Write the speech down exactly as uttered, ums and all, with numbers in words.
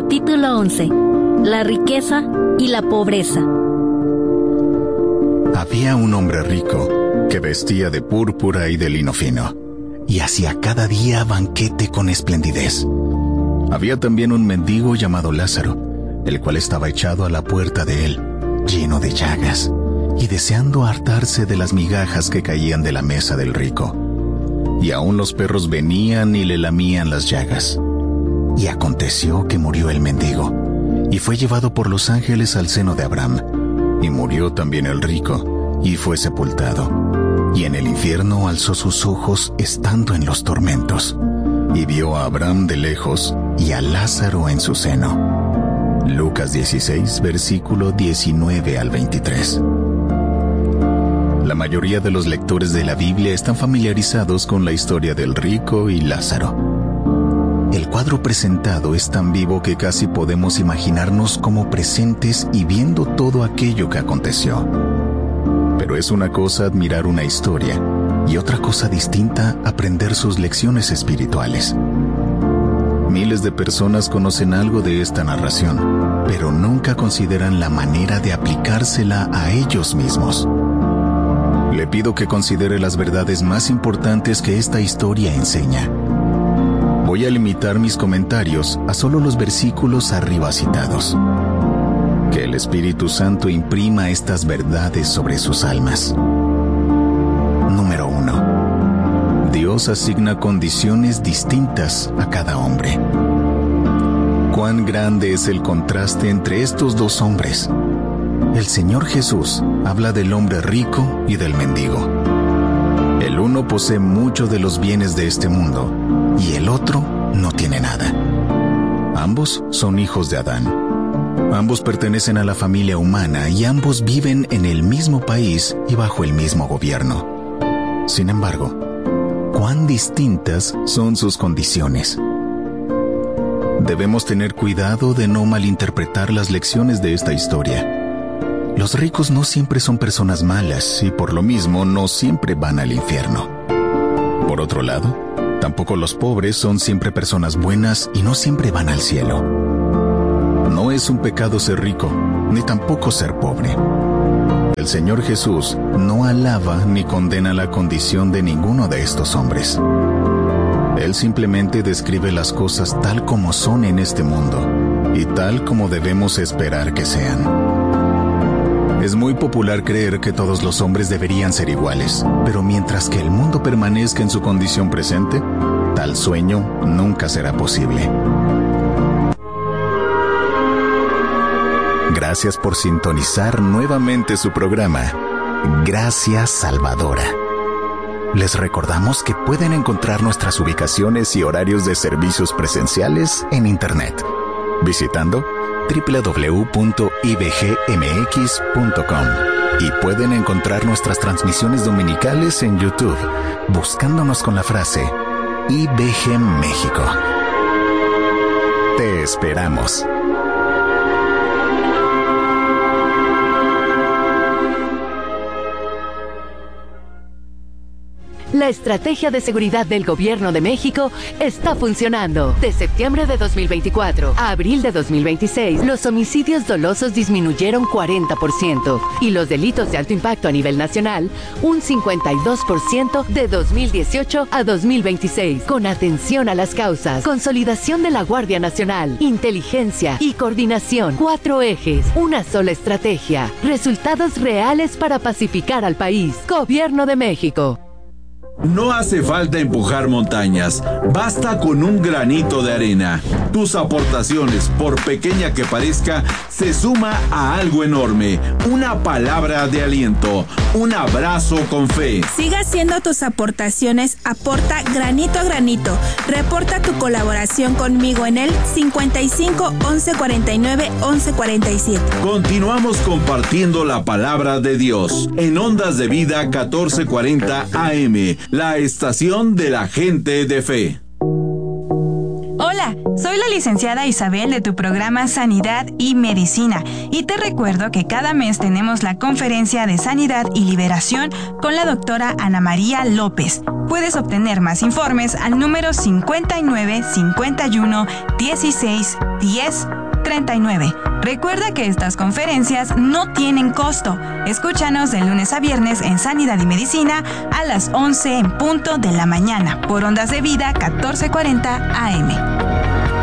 Capítulo once. La riqueza y la pobreza. Había un hombre rico que vestía de púrpura y de lino fino, y hacía cada día banquete con esplendidez. Había también un mendigo llamado Lázaro, el cual estaba echado a la puerta de él, lleno de llagas, y deseando hartarse de las migajas que caían de la mesa del rico. Y aún los perros venían y le lamían las llagas. Y aconteció que murió el mendigo, y fue llevado por los ángeles al seno de Abraham. Y murió también el rico, y fue sepultado. Y en el infierno alzó sus ojos estando en los tormentos, y vio a Abraham de lejos, y a Lázaro en su seno. Lucas dieciséis, versículo diecinueve al veintitrés. La mayoría de los lectores de la Biblia están familiarizados con la historia del rico y Lázaro. El cuadro presentado es tan vivo que casi podemos imaginarnos como presentes y viendo todo aquello que aconteció. Pero es una cosa admirar una historia y otra cosa distinta aprender sus lecciones espirituales. Miles de personas conocen algo de esta narración, pero nunca consideran la manera de aplicársela a ellos mismos. Le pido que considere las verdades más importantes que esta historia enseña. Voy a limitar mis comentarios a solo los versículos arriba citados. Que el Espíritu Santo imprima estas verdades sobre sus almas. Número uno. Dios asigna condiciones distintas a cada hombre. Cuán grande es el contraste entre estos dos hombres. El Señor Jesús habla del hombre rico y del mendigo. El uno posee mucho de los bienes de este mundo y el otro no tiene nada. Ambos son hijos de Adán. Ambos pertenecen a la familia humana y ambos viven en el mismo país y bajo el mismo gobierno. Sin embargo, cuán distintas son sus condiciones. Debemos tener cuidado de no malinterpretar las lecciones de esta historia. Los ricos no siempre son personas malas y por lo mismo no siempre van al infierno. Por otro lado, tampoco los pobres son siempre personas buenas y no siempre van al cielo. No es un pecado ser rico, ni tampoco ser pobre. El Señor Jesús no alaba ni condena la condición de ninguno de estos hombres. Él simplemente describe las cosas tal como son en este mundo y tal como debemos esperar que sean. Es muy popular creer que todos los hombres deberían ser iguales, pero mientras que el mundo permanezca en su condición presente, tal sueño nunca será posible. Gracias por sintonizar nuevamente su programa, Gracias Salvadora. Les recordamos que pueden encontrar nuestras ubicaciones y horarios de servicios presenciales en Internet, visitando doble u doble u doble u punto i b g m x punto com y pueden encontrar nuestras transmisiones dominicales en YouTube, buscándonos con la frase I B G México. Te esperamos. La estrategia de seguridad del Gobierno de México está funcionando. De septiembre de dos mil veinticuatro a abril de dos mil veintiséis, los homicidios dolosos disminuyeron cuarenta por ciento y los delitos de alto impacto a nivel nacional un cincuenta y dos por ciento de dos mil dieciocho a dos mil veintiséis. Con atención a las causas, consolidación de la Guardia Nacional, inteligencia y coordinación. Cuatro ejes, una sola estrategia. Resultados reales para pacificar al país. Gobierno de México. No hace falta empujar montañas, basta con un granito de arena. Tus aportaciones, por pequeña que parezca, se suma a algo enorme. Una palabra de aliento, un abrazo con fe. Sigue haciendo tus aportaciones, aporta granito a granito. Reporta tu colaboración conmigo en el cincuenta y cinco, once cuarenta y nueve, once cuarenta y siete. Continuamos compartiendo la palabra de Dios en Ondas de Vida catorce cuarenta A M. La estación de la gente de fe. Hola Hola, soy la licenciada Isabel de tu programa Sanidad y Medicina y te recuerdo que cada mes tenemos la conferencia de Sanidad y Liberación con la doctora Ana María López. Puedes obtener más informes al número cincuenta y nueve, cincuenta y uno, dieciséis, diez, treinta y nueve. Recuerda que estas conferencias no tienen costo. Escúchanos de lunes a viernes en Sanidad y Medicina a las once en punto de la mañana por Ondas de Vida catorce cuarenta A M.